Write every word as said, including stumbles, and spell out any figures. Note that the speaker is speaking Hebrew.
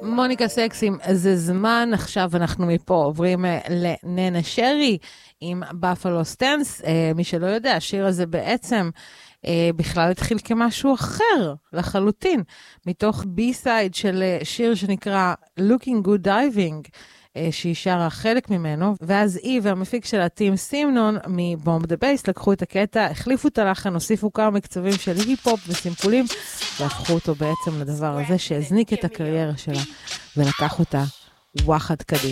מוניקה סקסים, זה זמן, עכשיו אנחנו מפה עוברים לננה שרי עם בפלו סטנס. מי שלא יודע, השיר הזה בעצם בכלל התחיל כמשהו אחר לחלוטין, מתוך בי-סייד של שיר שנקרא Looking Good Diving, שהיא שרה חלק ממנו, ואז היא והמפיק שלה, טים סימנון מבומב דה בייס, לקחו את הקטע, החליפו את הלחן, הוסיפו כמה מקצבים של היפ-הופ וסימפולים, והפכו אותו בעצם לדבר הזה שהזניק את הקריירה שלה, ולקח אותה וואחד קדימה.